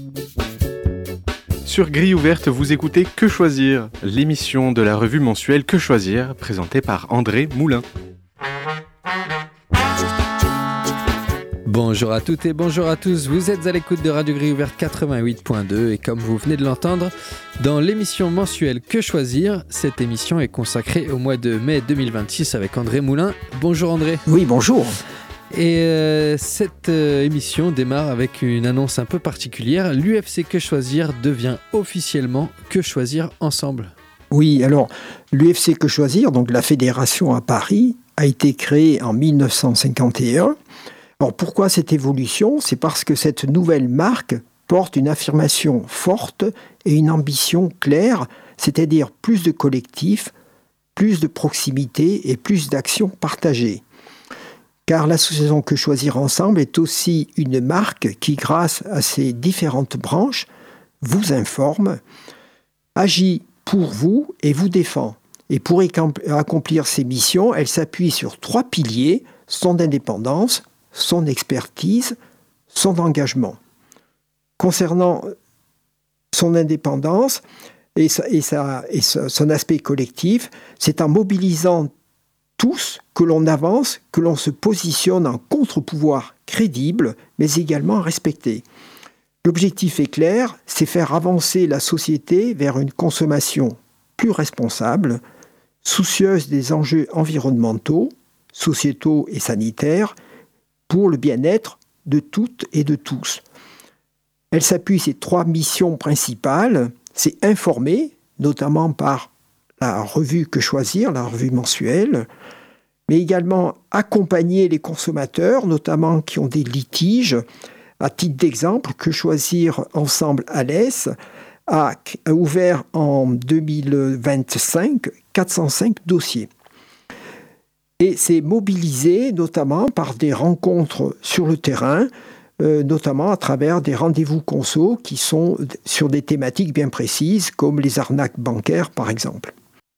Sur Grille Ouverte, vous écoutez Que Choisir, l'émission de la revue mensuelle Que Choisir, présentée par André Moulin. Bonjour à toutes et bonjour à tous, vous êtes à l'écoute de Radio Grille Ouverte 88.2 et comme vous venez de l'entendre, dans l'émission mensuelle Que Choisir, cette émission est consacrée au mois de mai 2026 avec André Moulin. Bonjour André. Oui, bonjour. Et cette émission démarre avec une annonce un peu particulière. L'UFC Que Choisir devient officiellement Que Choisir Ensemble. Oui, alors l'UFC Que Choisir, donc la fédération à Paris, a été créée en 1951. Alors pourquoi cette évolution ? C'est parce que cette nouvelle marque porte une affirmation forte et une ambition claire, c'est-à-dire plus de collectifs, plus de proximité et plus d'actions partagées. Car l'association Que Choisir Ensemble est aussi une marque qui, grâce à ses différentes branches, vous informe, agit pour vous et vous défend. Et pour accomplir ses missions, elle s'appuie sur 3 piliers, son indépendance, son expertise, son engagement. Concernant son indépendance et son aspect collectif, c'est en mobilisant tous que l'on avance, que l'on se positionne en contre-pouvoir crédible, mais également respecté. L'objectif est clair, c'est faire avancer la société vers une consommation plus responsable, soucieuse des enjeux environnementaux, sociétaux et sanitaires, pour le bien-être de toutes et de tous. Elle s'appuie sur 3 missions principales, c'est informer, notamment par la revue Que Choisir, la revue mensuelle, mais également accompagner les consommateurs, notamment qui ont des litiges. À titre d'exemple, Que Choisir Ensemble Alès a ouvert en 2025 405 dossiers. Et c'est mobilisé notamment par des rencontres sur le terrain, notamment à travers des rendez-vous conso qui sont sur des thématiques bien précises, comme les arnaques bancaires par exemple.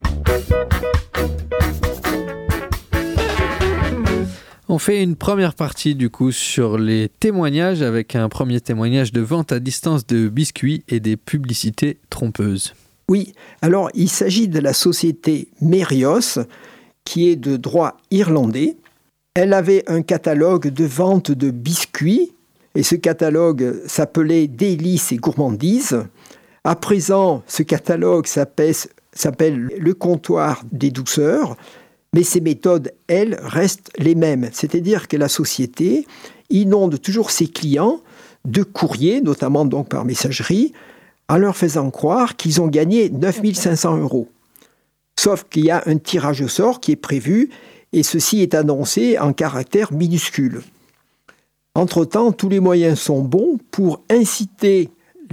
On fait une première partie du coup sur les témoignages avec un premier témoignage de vente à distance de biscuits et des publicités trompeuses. Oui, alors il s'agit de la société Mérios qui est de droit irlandais. Elle avait un catalogue de vente de biscuits et ce catalogue s'appelait Délices et gourmandises. À présent, ce catalogue s'appelle Le comptoir des douceurs, mais ces méthodes, elles, restent les mêmes. C'est-à-dire que la société inonde toujours ses clients de courriers, notamment donc par messagerie, en leur faisant croire qu'ils ont gagné 9 500 €. Sauf qu'il y a un tirage au sort qui est prévu, et ceci est annoncé en caractères minuscules. Entre-temps, tous les moyens sont bons pour inciter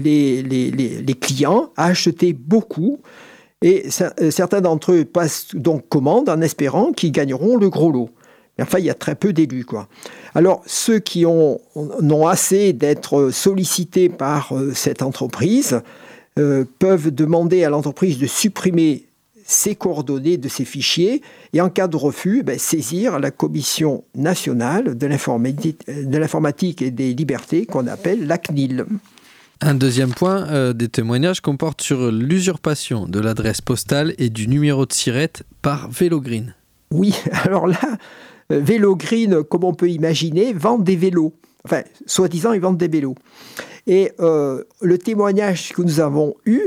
les clients à acheter beaucoup, et certains d'entre eux passent donc commande en espérant qu'ils gagneront le gros lot. Mais enfin, il y a très peu d'élus, quoi. Alors, ceux qui ont assez d'être sollicités par cette entreprise peuvent demander à l'entreprise de supprimer ses coordonnées de ces fichiers et en cas de refus, saisir la Commission nationale de l'informatique et des libertés qu'on appelle la CNIL. Un deuxième point des témoignages comporte sur l'usurpation de l'adresse postale et du numéro de SIRET par Vélogreen. Oui, alors là, Vélogreen, comme on peut imaginer, vend des vélos. Enfin, soi-disant, ils vendent des vélos. Et le témoignage que nous avons eu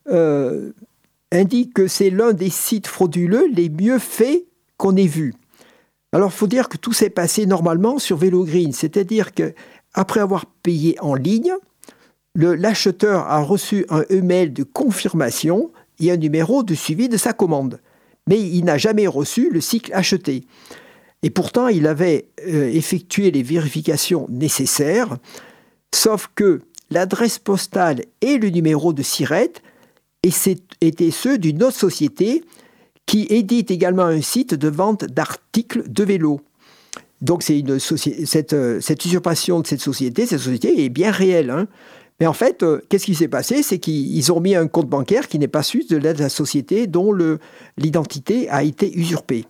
indique que c'est l'un des sites frauduleux les mieux faits qu'on ait vu. Alors, il faut dire que tout s'est passé normalement sur Vélogreen, c'est-à-dire qu'après avoir payé en ligne, l'acheteur a reçu un email de confirmation et un numéro de suivi de sa commande. Mais il n'a jamais reçu le cycle acheté. Et pourtant, il avait effectué les vérifications nécessaires, sauf que l'adresse postale et le numéro de SIRET étaient ceux d'une autre société qui édite également un site de vente d'articles de vélo. Donc c'est cette usurpation de cette société est bien réelle, hein. Mais en fait, qu'est-ce qui s'est passé ? C'est qu'ils ont mis un compte bancaire qui n'est pas celui de la société dont l'identité a été usurpée.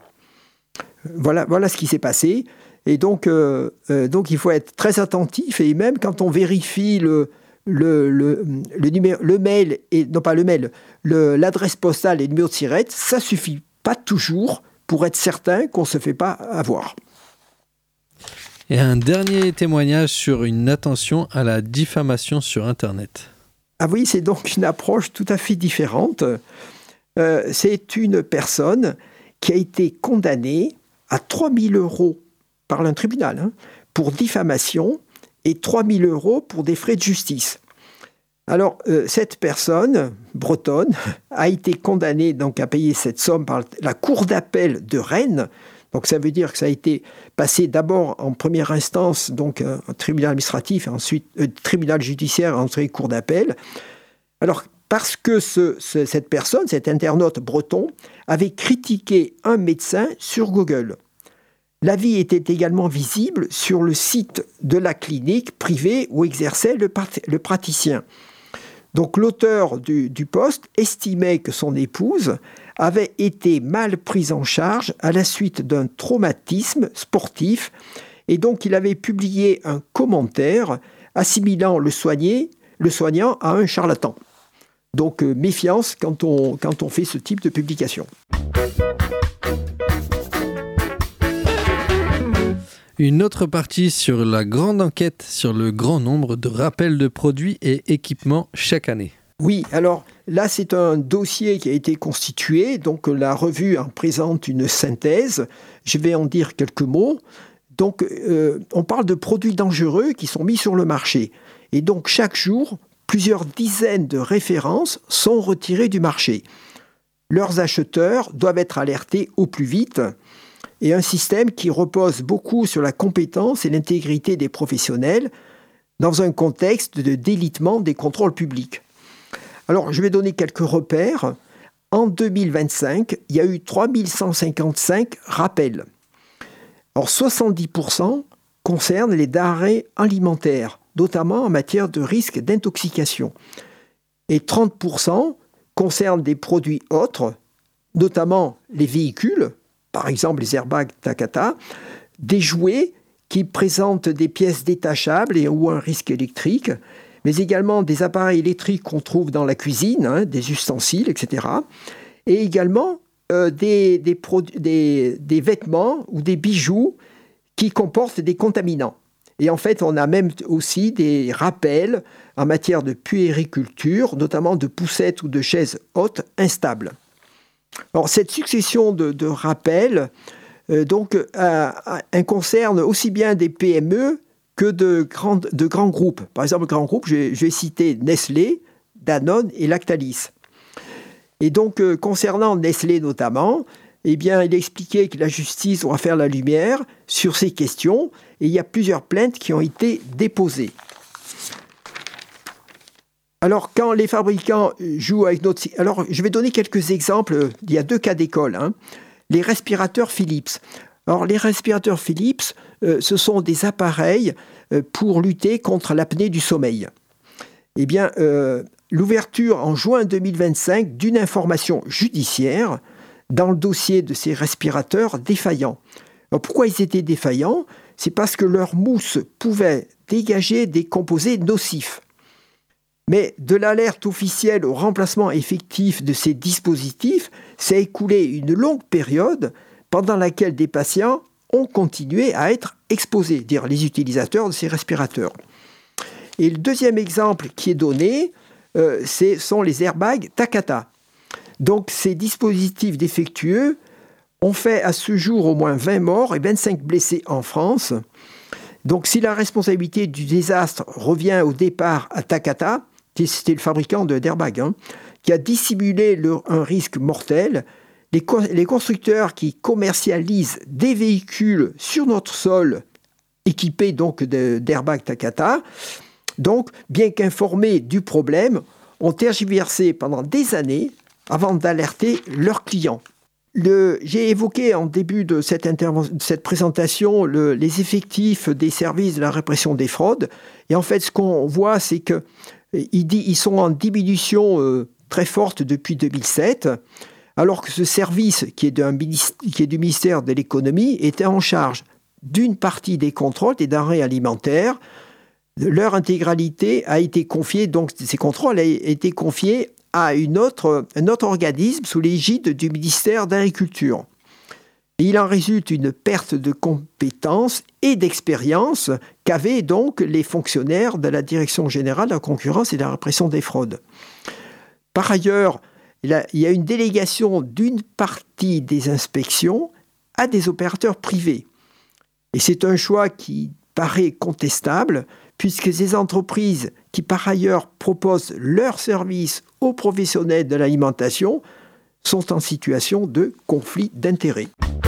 Voilà ce qui s'est passé. Et donc il faut être très attentif. Et même quand on vérifie l'adresse postale et le numéro de SIRET, ça ne suffit pas toujours pour être certain qu'on ne se fait pas avoir. Et un dernier témoignage sur une attention à la diffamation sur Internet. Ah oui, c'est donc une approche tout à fait différente. C'est une personne qui a été condamnée à 3 000 € par un tribunal pour diffamation et 3 000 € pour des frais de justice. Alors, cette personne bretonne a été condamnée donc, à payer cette somme par la Cour d'appel de Rennes. Donc, ça veut dire que ça a été passé d'abord en première instance, donc un tribunal administratif, et ensuite tribunal judiciaire, ensuite Cour d'appel. Alors, parce que cette personne, cet internaute breton, avait critiqué un médecin sur Google. L'avis était également visible sur le site de la clinique privée où exerçait le praticien. Donc l'auteur du post estimait que son épouse avait été mal prise en charge à la suite d'un traumatisme sportif et donc il avait publié un commentaire assimilant le soignant à un charlatan. Donc méfiance quand on fait ce type de publication. Une autre partie sur la grande enquête sur le grand nombre de rappels de produits et équipements chaque année. Oui, alors là c'est un dossier qui a été constitué, donc la revue en présente une synthèse, je vais en dire quelques mots. Donc on parle de produits dangereux qui sont mis sur le marché et donc chaque jour, plusieurs dizaines de références sont retirées du marché. Leurs acheteurs doivent être alertés au plus vite. Et un système qui repose beaucoup sur la compétence et l'intégrité des professionnels dans un contexte de délitement des contrôles publics. Alors, je vais donner quelques repères. En 2025, il y a eu 3155 rappels. Alors, 70% concernent les denrées alimentaires, notamment en matière de risque d'intoxication. Et 30% concernent des produits autres, notamment les véhicules, par exemple les airbags Takata, des jouets qui présentent des pièces détachables ou un risque électrique, mais également des appareils électriques qu'on trouve dans la cuisine, des ustensiles, etc. Et également des vêtements ou des bijoux qui comportent des contaminants. Et en fait, on a même aussi des rappels en matière de puériculture, notamment de poussettes ou de chaises hautes instables. Alors, cette succession de rappels concerne aussi bien des PME que de grands groupes. Par exemple, grands groupes, je vais citer Nestlé, Danone et Lactalis. Et donc, concernant Nestlé notamment, eh bien, il expliquait que la justice doit faire la lumière sur ces questions et il y a plusieurs plaintes qui ont été déposées. Alors, quand les fabricants jouent avec notre... Alors, je vais donner quelques exemples. Il y a 2 cas d'école. Les respirateurs Philips. Alors, les respirateurs Philips, ce sont des appareils pour lutter contre l'apnée du sommeil. Eh bien, l'ouverture en juin 2025 d'une information judiciaire dans le dossier de ces respirateurs défaillants. Alors, pourquoi ils étaient défaillants ? C'est parce que leur mousse pouvait dégager des composés nocifs. Mais de l'alerte officielle au remplacement effectif de ces dispositifs s'est écoulée une longue période pendant laquelle des patients ont continué à être exposés, dire les utilisateurs de ces respirateurs. Et le deuxième exemple qui est donné, sont les airbags Takata. Donc ces dispositifs défectueux ont fait à ce jour au moins 20 morts et 25 blessés en France. Donc si la responsabilité du désastre revient au départ à Takata, c'était le fabricant d'airbag, qui a dissimulé un risque mortel, les constructeurs qui commercialisent des véhicules sur notre sol équipés donc d'airbags Takata, donc bien qu'informés du problème, ont tergiversé pendant des années avant d'alerter leurs clients. J'ai évoqué en début de cette présentation les effectifs des services de la répression des fraudes. Et en fait, ce qu'on voit, c'est qu'ils sont en diminution très forte depuis 2007, alors que ce service, qui est du ministère de l'économie, était en charge d'une partie des contrôles des denrées alimentaires, leur intégralité a été confiée, donc ces contrôles a été confiés à un autre organisme sous l'égide du ministère d'Agriculture. Et il en résulte une perte de compétences et d'expérience qu'avaient donc les fonctionnaires de la Direction générale de la concurrence et de la répression des fraudes. Par ailleurs, il y a une délégation d'une partie des inspections à des opérateurs privés. Et c'est un choix qui paraît contestable, puisque ces entreprises qui par ailleurs proposent leurs services aux professionnels de l'alimentation sont en situation de conflit d'intérêts.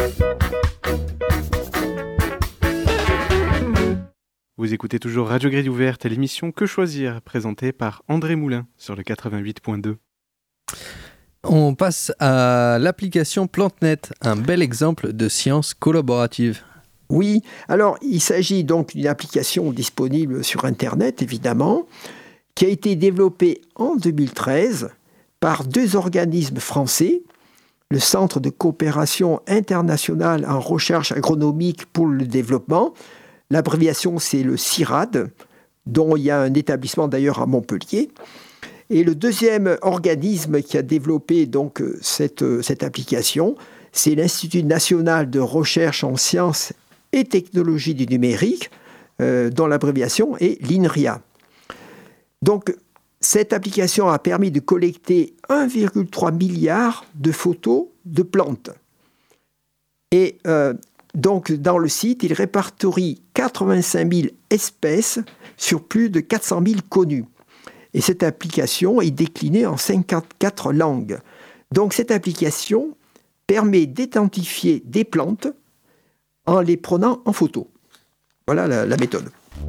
Vous écoutez toujours Radio Grille Ouverte, l'émission Que choisir, présentée par André Moulin sur le 88.2. On passe à l'application PlanteNet, un bel exemple de science collaborative. Oui, alors il s'agit donc d'une application disponible sur Internet, évidemment, qui a été développée en 2013 par 2 organismes français, le Centre de coopération internationale en recherche agronomique pour le développement, l'abréviation c'est le CIRAD, dont il y a un établissement d'ailleurs à Montpellier, et le deuxième organisme qui a développé donc cette application, c'est l'Institut national de recherche en sciences et technologies du numérique, dont l'abréviation est l'INRIA. Donc, cette application a permis de collecter 1,3 milliard de photos de plantes. Et donc, dans le site, il répertorie 85 000 espèces sur plus de 400 000 connues. Et cette application est déclinée en 54 langues. Donc, cette application permet d'identifier des plantes en les prenant en photo. Voilà la méthode.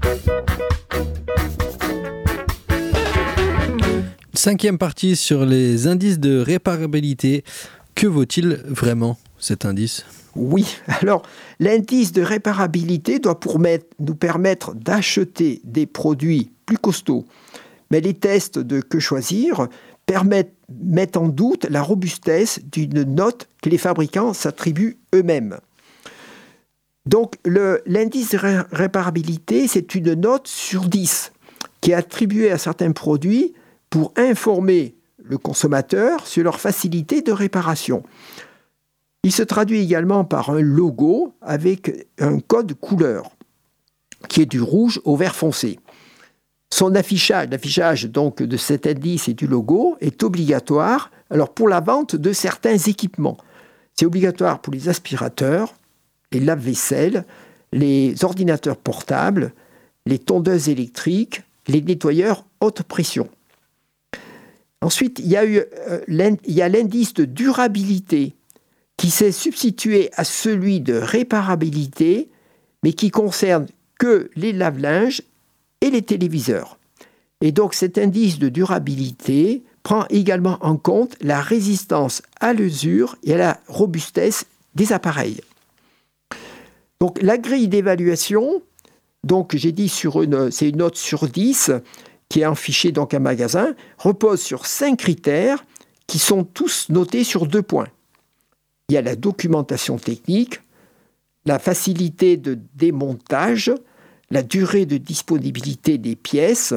5e partie sur les indices de réparabilité. Que vaut-il vraiment, cet indice ? Oui, alors l'indice de réparabilité doit nous permettre d'acheter des produits plus costauds. Mais les tests de Que choisir mettent en doute la robustesse d'une note que les fabricants s'attribuent eux-mêmes. Donc l'indice de réparabilité, c'est une note sur 10 qui est attribuée à certains produits pour informer le consommateur sur leur facilité de réparation. Il se traduit également par un logo avec un code couleur qui est du rouge au vert foncé. L'affichage donc de cet indice et du logo est obligatoire pour la vente de certains équipements. C'est obligatoire pour les aspirateurs, les lave-vaisselle, les ordinateurs portables, les tondeuses électriques, les nettoyeurs haute pression. Ensuite, il y a l'indice de durabilité qui s'est substitué à celui de réparabilité, mais qui concerne que les lave-linges et les téléviseurs. Et donc cet indice de durabilité prend également en compte la résistance à l'usure et à la robustesse des appareils. Donc la grille d'évaluation, donc j'ai dit c'est une note sur 10 qui est affichée dans un magasin, repose sur 5 critères qui sont tous notés sur 2 points. Il y a la documentation technique, la facilité de démontage, la durée de disponibilité des pièces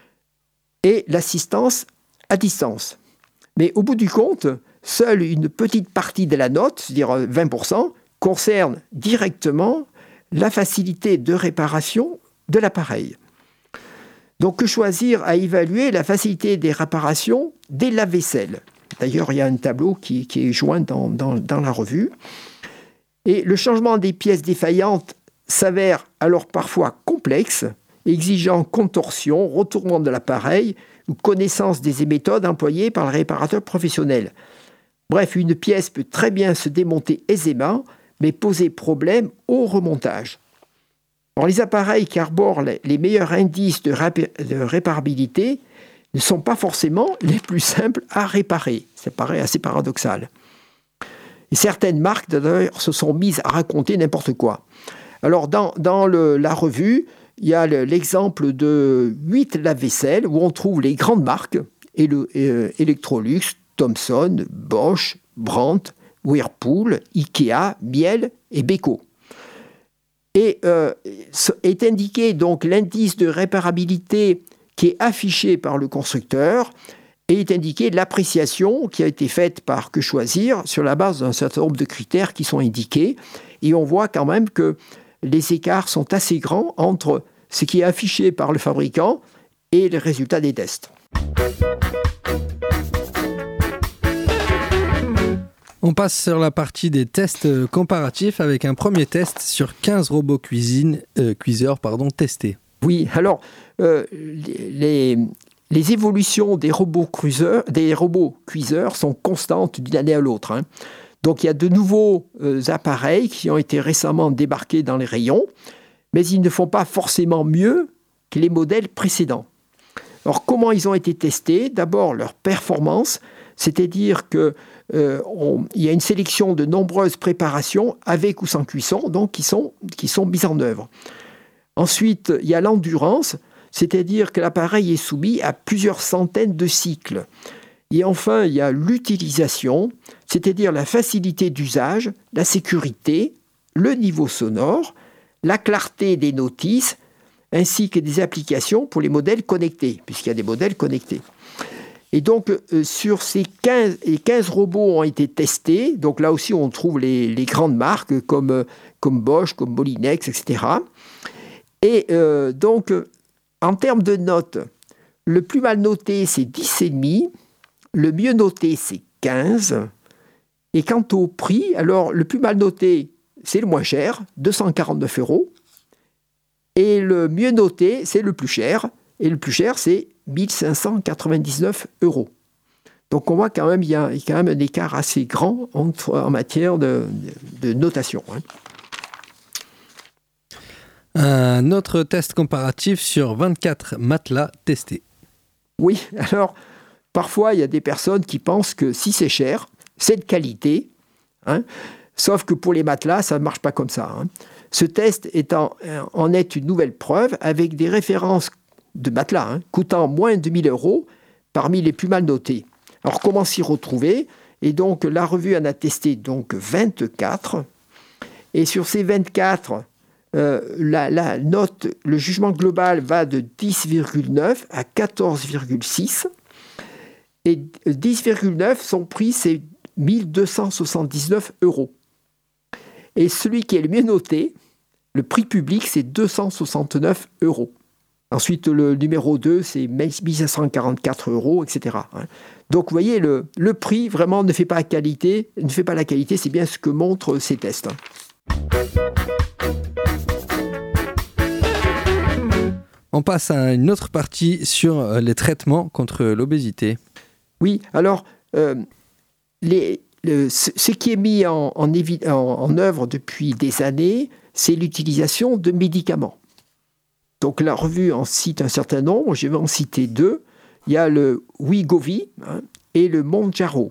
et l'assistance à distance. Mais au bout du compte, seule une petite partie de la note, c'est-à-dire 20%, concerne directement la facilité de réparation de l'appareil. Donc, Que choisir à évaluer la facilité des réparations des lave-vaisselle. D'ailleurs, il y a un tableau qui est joint dans la revue. Et le changement des pièces défaillantes s'avère alors parfois complexe, exigeant contorsion, retournement de l'appareil ou connaissance des méthodes employées par le réparateur professionnel. Bref, une pièce peut très bien se démonter aisément, mais poser problème au remontage. Alors, les appareils qui arborent les meilleurs indices de réparabilité ne sont pas forcément les plus simples à réparer. Ça paraît assez paradoxal. Et certaines marques, d'ailleurs, se sont mises à raconter n'importe quoi. Alors, dans la revue, il y a l'exemple de 8 lave-vaisselle où on trouve les grandes marques, Electrolux, Thomson, Bosch, Brandt, Whirlpool, Ikea, Miele et Beko. Et est indiqué donc l'indice de réparabilité qui est affiché par le constructeur et est indiqué l'appréciation qui a été faite par Que Choisir sur la base d'un certain nombre de critères qui sont indiqués. Et on voit quand même que les écarts sont assez grands entre ce qui est affiché par le fabricant et les résultats des tests. On passe sur la partie des tests comparatifs avec un premier test sur 15 robots cuiseurs testés. Oui, alors les évolutions des robots cuiseurs sont constantes d'une année à l'autre. Hein. Donc il y a de nouveaux appareils qui ont été récemment débarqués dans les rayons, mais ils ne font pas forcément mieux que les modèles précédents. Alors comment ils ont été testés ? D'abord leur performance, c'est-à-dire qu'il y a une sélection de nombreuses préparations avec ou sans cuisson, donc qui sont mises en œuvre. Ensuite, il y a l'endurance, c'est-à-dire que l'appareil est soumis à plusieurs centaines de cycles. Et enfin, il y a l'utilisation, c'est-à-dire la facilité d'usage, la sécurité, le niveau sonore, la clarté des notices, ainsi que des applications pour les modèles connectés, puisqu'il y a des modèles connectés. Et donc, sur ces 15 robots ont été testés. Donc là aussi, on trouve les grandes marques comme Bosch, comme Molinex, etc. Et donc, en termes de notes, le plus mal noté, c'est 10,5. Le mieux noté, c'est 15. Et quant au prix, alors le plus mal noté, c'est le moins cher, 249 €. Et le mieux noté, c'est le plus cher. Et le plus cher, c'est 1599 €. Donc on voit quand même, il y a quand même un écart assez grand en matière de notation. Hein. Un autre test comparatif sur 24 matelas testés. Oui, alors parfois il y a des personnes qui pensent que si c'est cher, c'est de qualité. Hein, sauf que pour les matelas, ça ne marche pas comme ça. Hein. Ce test en est une nouvelle preuve avec des références de matelas coûtant moins de 1 000 € parmi les plus mal notés. Alors comment s'y retrouver ? Et donc la revue en a testé donc 24. Et sur ces 24, la note, le jugement global va de 10,9 à 14,6. Et 10,9, son prix, c'est 1 279 €. Et celui qui est le mieux noté, le prix public, c'est 269 €. Ensuite, le numéro 2, c'est 1544 €, etc. Donc, vous voyez, le prix, vraiment, ne fait pas la qualité, c'est bien ce que montrent ces tests. On passe à une autre partie sur les traitements contre l'obésité. Oui, alors, ce qui est mis en œuvre depuis des années, c'est l'utilisation de médicaments. Donc la revue en cite un certain nombre, je vais en citer 2. Il y a le Wegovy et le Mounjaro.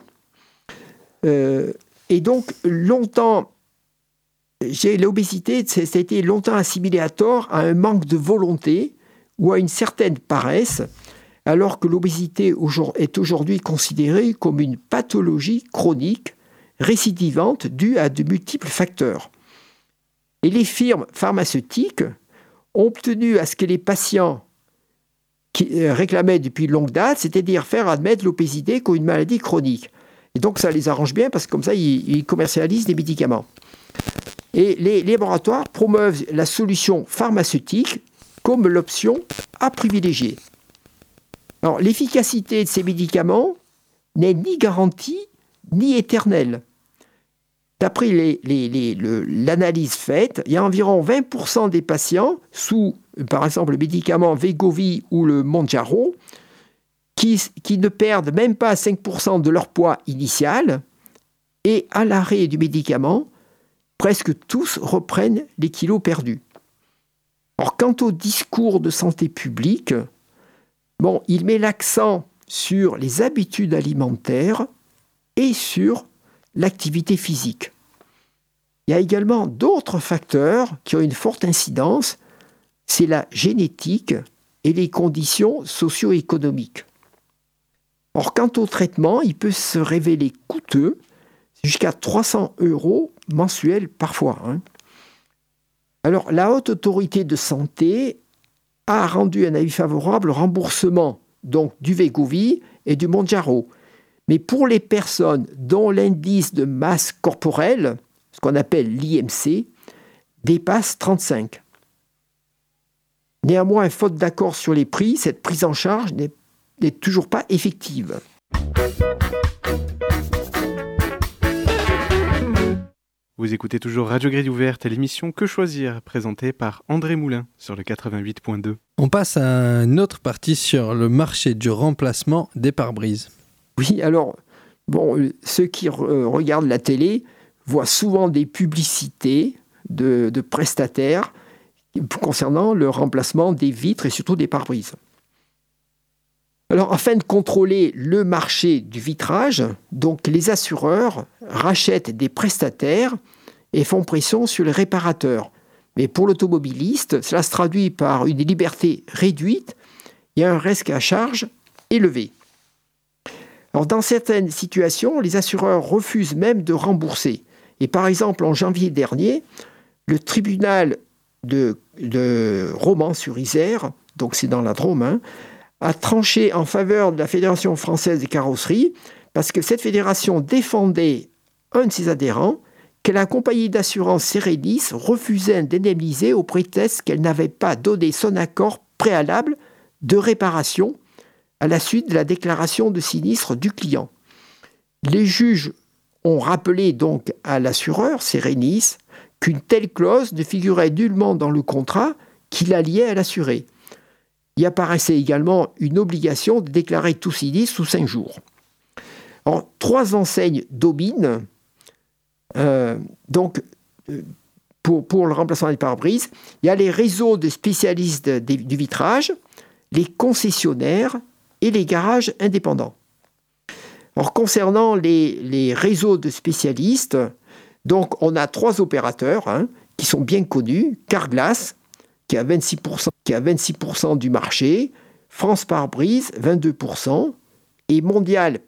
Et donc longtemps, l'obésité, ça a été longtemps assimilé à tort à un manque de volonté ou à une certaine paresse, alors que l'obésité est aujourd'hui considérée comme une pathologie chronique récidivante due à de multiples facteurs. Et les firmes pharmaceutiques ont obtenu à ce que les patients qui réclamaient depuis longue date, c'est-à-dire faire admettre l'obésité comme une maladie chronique. Et donc ça les arrange bien parce que comme ça, ils commercialisent des médicaments. Et les laboratoires promeuvent la solution pharmaceutique comme l'option à privilégier. Alors, l'efficacité de ces médicaments n'est ni garantie ni éternelle. D'après l'analyse faite, il y a environ 20% des patients sous, par exemple, le médicament Wegovy ou le Mounjaro qui ne perdent même pas 5% de leur poids initial et à l'arrêt du médicament, presque tous reprennent les kilos perdus. Or, quant au discours de santé publique, il met l'accent sur les habitudes alimentaires et sur l'activité physique. Il y a également d'autres facteurs qui ont une forte incidence, c'est la génétique et les conditions socio-économiques. Or, quant au traitement, il peut se révéler coûteux, jusqu'à 300 € mensuels parfois. Alors, la Haute Autorité de Santé a rendu un avis favorable au remboursement donc, du Wegovy et du Mounjaro. Mais pour les personnes dont l'indice de masse corporelle, ce qu'on appelle l'IMC, dépasse 35. Néanmoins, faute d'accord sur les prix, cette prise en charge n'est toujours pas effective. Vous écoutez toujours Radio Grille Ouverte, l'émission Que choisir, présentée par André Moulin sur le 88.2. On passe à une autre partie sur le marché du remplacement des pare-brises. Oui, alors, ceux qui regardent la télé voient souvent des publicités de prestataires concernant le remplacement des vitres et surtout des pare-brises. Alors, afin de contrôler le marché du vitrage, donc les assureurs rachètent des prestataires et font pression sur les réparateurs. Mais pour l'automobiliste, cela se traduit par une liberté réduite et un risque à charge élevé. Alors, dans certaines situations, les assureurs refusent même de rembourser. Et par exemple, en janvier dernier, le tribunal de Romans-sur-Isère, donc c'est dans la Drôme, a tranché en faveur de la Fédération française des carrosseries parce que cette fédération défendait un de ses adhérents que la compagnie d'assurance Serenis refusait d'indemniser au prétexte qu'elle n'avait pas donné son accord préalable de réparation à la suite de la déclaration de sinistre du client. Les juges ont rappelé donc à l'assureur Serenis qu'une telle clause ne figurait nullement dans le contrat qui la liait à l'assuré. Il apparaissait également une obligation de déclarer tout sinistre sous 5 jours. Alors, 3 enseignes dominent pour le remplacement des pare-brises. Il y a les réseaux de spécialistes du vitrage, les concessionnaires et les garages indépendants. Alors, concernant les réseaux de spécialistes, donc on a 3 opérateurs qui sont bien connus. Carglass, qui a 26% du marché, France Pare-Brise, 22%, et Mondial